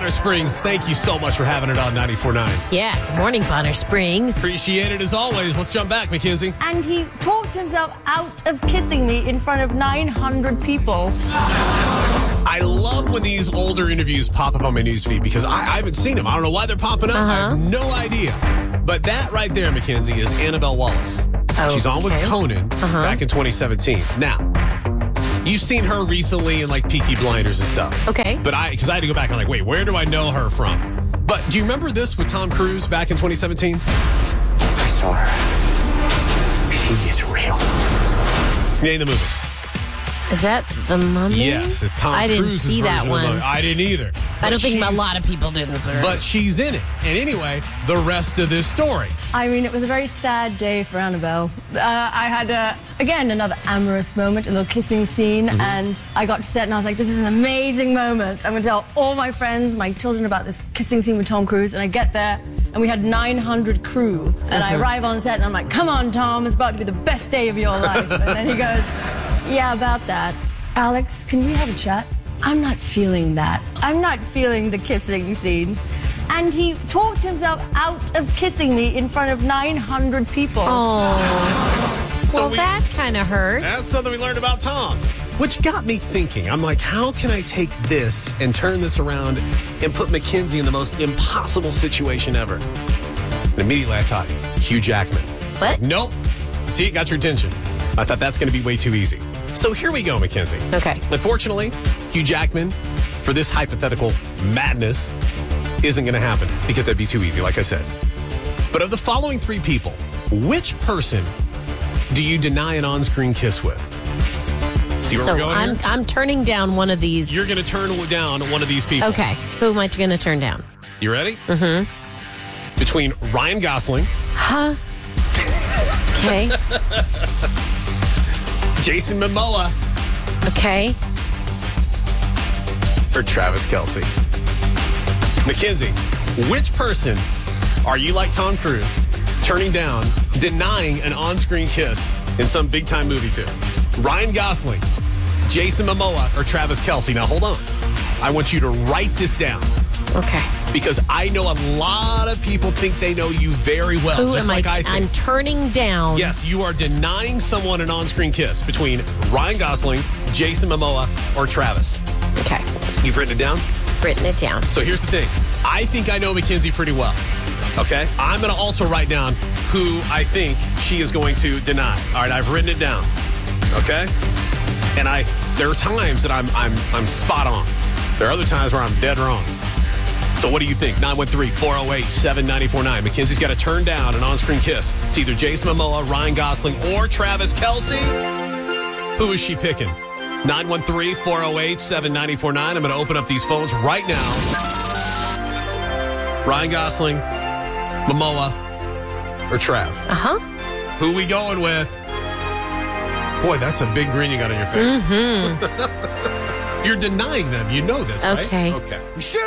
Bonner Springs, thank you so much for having it on 94.9. Yeah, good morning, Bonner Springs. Appreciate it as always. Let's jump back, Mackenzie. And he talked himself out of kissing me in front of 900 people. I love when these older interviews pop up on my newsfeed because I haven't seen them. I don't know why they're popping up. I have no idea. But that right there, Mackenzie, is Annabelle Wallace. Oh, She's on with okay. Conan back in 2017. Now, you've seen her recently in like Peaky Blinders and stuff. Okay. But because I had to go back and like, wait, where do I know her from? But do you remember this with Tom Cruise back in 2017? I saw her. She is real. Name the movie. Is that The Mummy? Yes, it's Tom I didn't Cruise's see that version of the one. movie. I didn't either. I don't think a she's- lot of people didn't, sir. But she's in it. And anyway, the rest of this story. I mean, it was a very sad day for Annabelle. I had, again, another amorous moment, a little kissing scene, and I got to set and I was like, this is an amazing moment. I'm going to tell all my friends, my children about this kissing scene with Tom Cruise, and I get there, and we had 900 crew, and I arrive on set, and I'm like, come on, Tom, it's about to be the best day of your life. And then he goes, yeah, about that. Alex, can we have a chat? I'm not feeling that. I'm not feeling the kissing scene. And he talked himself out of kissing me in front of 900 people. Oh. So Well, that kind of hurts. That's something we learned about Tom. Which got me thinking. I'm like, how can I take this and turn this around and put Mackenzie in the most impossible situation ever? And immediately I thought, Hugh Jackman. What? Nope. See, got your attention. I thought that's going to be way too easy. So here we go, Mackenzie. Okay. Unfortunately, Hugh Jackman, for this hypothetical madness, isn't going to happen because that'd be too easy, like I said. But of the following three people, which person do you deny an on-screen kiss with? See where So we're going here? I'm turning down one of these. You're going to turn down one of these people. Okay. Who am I going to turn down? You ready? Mm-hmm. Between Ryan Gosling, Huh? Okay. Jason Momoa, Okay. or Travis Kelce. Mackenzie, which person are you like Tom Cruise turning down, denying an on-screen kiss in some big-time movie to? Ryan Gosling, Jason Momoa, or Travis Kelce? Now, hold on. I want you to write this down Okay. because I know a lot of people think they know you very well, Who just am like I I? think. I'm turning down. Yes, you are denying someone an on-screen kiss between Ryan Gosling, Jason Momoa, or Travis. Okay. You've written it down? Written it down. So here's the thing. I think I know Mackenzie pretty well. Okay? I'm going to also write down who I think she is going to deny. All right, I've written it down. Okay? And there are times that I'm spot on. There are other times where I'm dead wrong. So what do you think? 913-408-7949. Mackenzie's got to turn down an on-screen kiss. It's either Jason Momoa, Ryan Gosling, or Travis Kelce. Who is she picking? 913-408-7949. I'm going to open up these phones right now. Ryan Gosling, Momoa, or Trav? Uh-huh. Who we going with? Boy, that's a big grin you got on your face. Mm-hmm. You're denying them. You know this, right? Okay. Okay.